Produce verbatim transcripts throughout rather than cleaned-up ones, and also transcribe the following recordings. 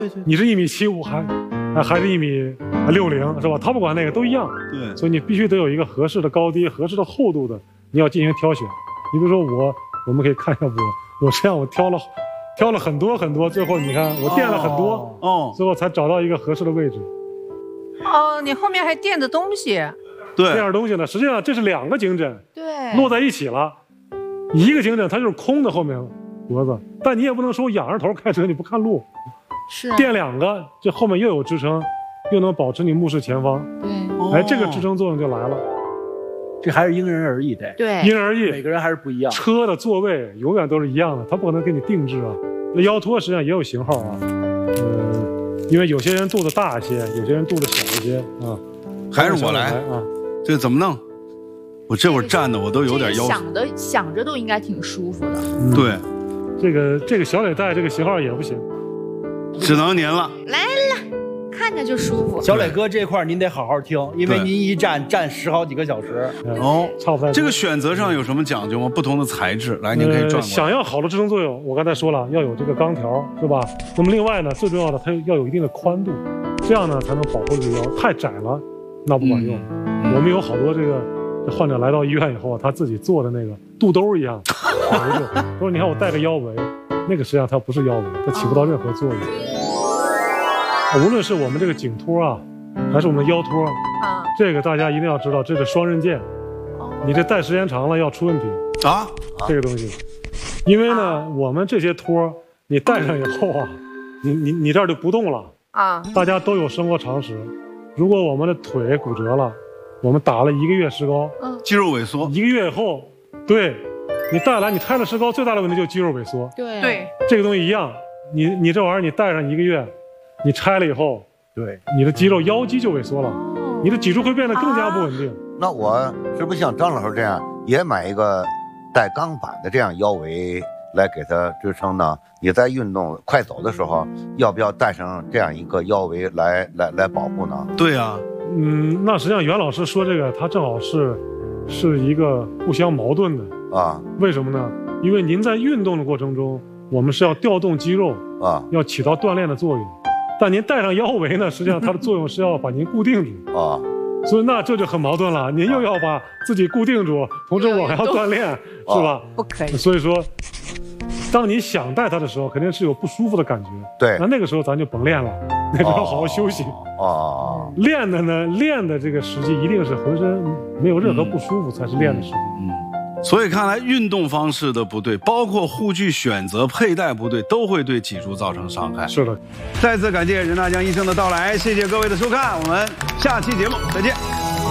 对对， 你是一米七五还还是一米六零是吧？他不管那个都一样。 对， 所以你必须得有一个合适的高低、合适的厚度的，你要进行挑选。你比如说我，我们可以看一下我，我这样我挑了挑了很多很多，最后你看我垫了很多， 哦， 最后才找到一个合适的位置。 哦，你后面还垫着东西。 对， 垫着东西呢，实际上这是两个颈枕， 对， 落在一起了，一个颈枕它就是空的后面脖子，但你也不能说仰着头开车你不看路， 是垫两个，这后面又有支撑，又能保持你目视前方。 对， 哎，这个支撑作用就来了。 这还是因人而异的， 对， 因人而异， 每个人还是不一样。 车的座位永远都是一样的，它不可能给你定制啊。那腰托实际上也有型号啊，呃，因为有些人肚子大一些，有些人肚子小一些啊。 还是我来啊， 这怎么弄？我这会儿站的我都有点腰。 想的想着都应该挺舒服的。 嗯、 对， 这个这个小磊带这个型号也不行， 只能您了。 来了，看着就舒服。 小磊哥这块您得好好听，因为您一站站十好几个小时。 哦， 差不多。 这个选择上有什么讲究吗？不同的材质，来，您可以转过来、呃。 想要好的支撑作用，我刚才说了，要有这个钢条，是吧？那么另外呢，最重要的它要有一定的宽度，这样呢才能保护这个腰。太窄了，那不管用。嗯、我们有好多这个这患者来到医院以后，他自己做的那个肚兜一样，围住。他说：“你看我带个腰围，那个实际上它不是腰围，它起不到任何作用。无论是我们这个颈托啊，还是我们的腰托啊，这个大家一定要知道，这是双刃剑。你这戴时间长了要出问题啊， 这个东西。因为呢，我们这些托你戴上以后啊，你你你这儿就不动了啊。大家都有生活常识，如果我们的腿骨折了，我们打了一个月石膏， 嗯，肌肉萎缩， 一个月以后，对，你戴来你拆了石膏，最大的问题就是肌肉萎缩。 对对， 这个东西一样，你你这玩意儿你戴上一个月。你拆了以后， 对， 你的肌肉腰肌就萎缩了，哦、你的脊柱会变得更加不稳定。啊、 那我是不是像张老师这样，也买一个带钢板的这样腰围来给它支撑呢？你在运动快走的时候，要不要带上这样一个腰围来来来保护呢？ 对呀、啊， 嗯，那实际上袁老师说这个，他正好是是一个互相矛盾的啊。为什么呢？因为您在运动的过程中，我们是要调动肌肉啊，要起到锻炼的作用。但您戴上腰围呢，实际上它的作用是要把您固定住啊，所以那这就很矛盾了。您又要把自己固定住，同时我还要锻炼，是吧？ 不可以。 所以说，当你想戴它的时候，肯定是有不舒服的感觉。 对， 那那个时候咱就甭练了，那就要好好休息。哦，练的呢，练的这个时机一定是浑身没有任何不舒服才是练的时机。 嗯。所以看来运动方式的不对，包括护具选择佩戴不对，都会对脊柱造成伤害。 是的， 再次感谢任大江医生的到来，谢谢各位的收看，我们下期节目再见。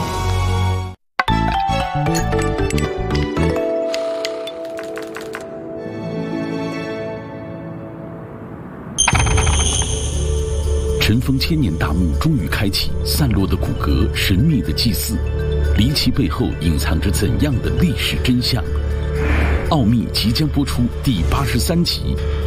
尘封千年大幕终于开启，散落的骨骼，神秘的祭祀。离奇背后隐藏着怎样的历史真相？奥秘即将播出第八十三集。